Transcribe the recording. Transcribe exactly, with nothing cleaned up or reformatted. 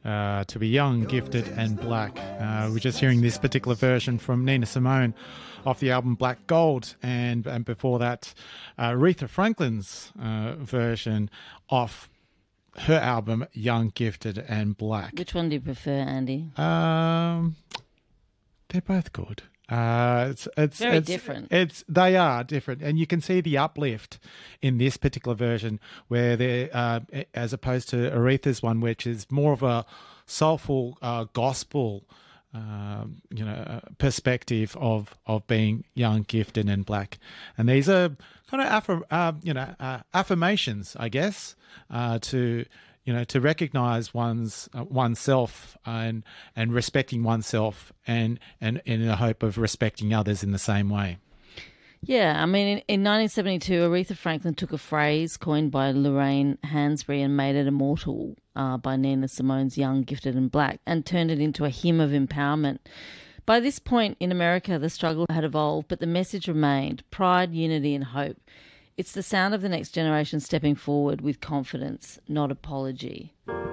uh, to be young, gifted and black. Uh, we're just hearing this particular version from Nina Simone off the album Black Gold, and, and before that, uh, Aretha Franklin's uh, version off her album Young, Gifted and Black. Which one do you prefer, Andy? Um, they're both good. Uh, it's it's very it's, different. It's they are different, and you can see the uplift in this particular version, where they, uh, as opposed to Aretha's one, which is more of a soulful uh, gospel, um, you know, perspective of of being young, gifted, and black. And these are kind of affirm, uh, you know, uh, affirmations, I guess, uh, to. You know, to recognise one's uh, oneself and and respecting oneself, and, and and in the hope of respecting others in the same way. Yeah, I mean, in, in nineteen seventy-two, Aretha Franklin took a phrase coined by Lorraine Hansberry and made it immortal uh, by Nina Simone's Young, Gifted and Black, and turned it into a hymn of empowerment. By this point in America, the struggle had evolved, but the message remained: pride, unity and hope. It's the sound of the next generation stepping forward with confidence, not apology.